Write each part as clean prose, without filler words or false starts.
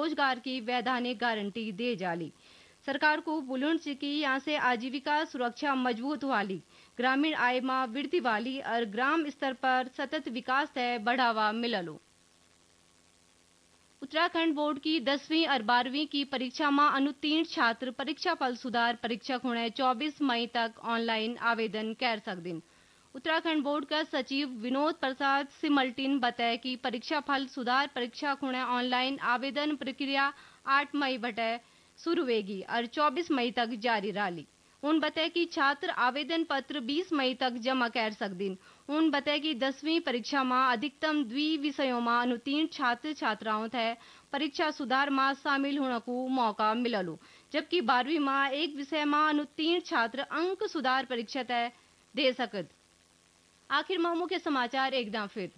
रोजगार की वैधानिक गारंटी दे जाली। सरकार को बुलंद की यहाँ से आजीविका सुरक्षा मजबूत वाली, ग्रामीण आय में वृद्धि वाली और ग्राम स्तर पर सतत विकास है बढ़ावा मिललो। उत्तराखंड बोर्ड की 10वीं और 12वीं की परीक्षा में अनुत्तीर्ण छात्र परीक्षा फल सुधार परीक्षा खुणे 24 मई तक ऑनलाइन आवेदन कर सकदिन। उत्तराखंड बोर्ड का सचिव विनोद प्रसाद सिमल्टिन बताए कि परीक्षा फल सुधार परीक्षा खुणे ऑनलाइन आवेदन प्रक्रिया 8 मई बटे शुरू होगी और 24 मई तक जारी रही। उन बताए कि छात्र आवेदन पत्र 20 मई तक जमा कर सकदिन। उन बताए कि 10वीं परीक्षा में अधिकतम 2 विषयों में अनुत्तीर्ण छात्र छात्राओं थे परीक्षा सुधार में शामिल होने को मौका मिललो, जबकि 12वीं में एक विषय में अनुत्तीर्ण छात्र अंक सुधार परीक्षा तय दे सकत। आखिर में मुख्य समाचार एकदम फिर।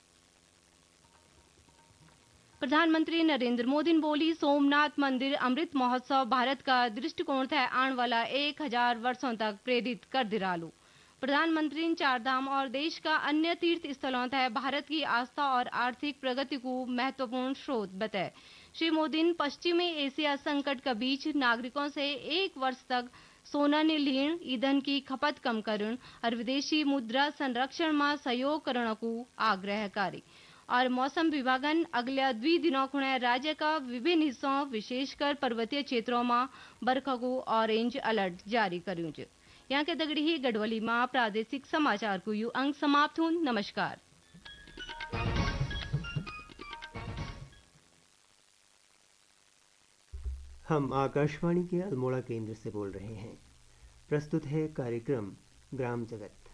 प्रधानमंत्री नरेंद्र मोदी ने बोली सोमनाथ मंदिर अमृत महोत्सव भारत का दृष्टिकोण है आने वाला 1000 वर्षों तक प्रेरित कर दे रहा। प्रधानमंत्री ने चारधाम और देश का अन्य तीर्थ स्थलों है भारत की आस्था और आर्थिक प्रगति को महत्वपूर्ण स्रोत बताए। श्री मोदी ने पश्चिमी एशिया संकट के बीच नागरिकों से 1 वर्ष तक सोना निर्लीन ईंधन की खपत कम करने और विदेशी मुद्रा संरक्षण में सहयोग करने को आग्रह करी। और मौसम विभागन अगले 2 दिनों खुणे राज्य का विभिन्न हिस्सों विशेषकर पर्वतीय क्षेत्रों में बरखा को ऑरेंज अलर्ट जारी करूँ। यहाँ के दगड़ी ही गढ़वाली में प्रादेशिक समाचार को यू अंक समाप्त हुन। नमस्कार। हम आकाशवाणी के अल्मोड़ा केंद्र से बोल रहे हैं। प्रस्तुत है कार्यक्रम ग्राम जगत।